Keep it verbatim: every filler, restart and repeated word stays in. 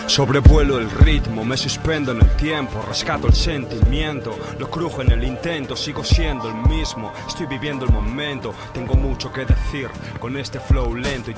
Sobrevuelo el ritmo, me suspendo en el tiempo, rescato el sentimiento, lo crujo en el intento, sigo siendo el mismo, estoy viviendo el momento, tengo mucho que decir con este flow lento y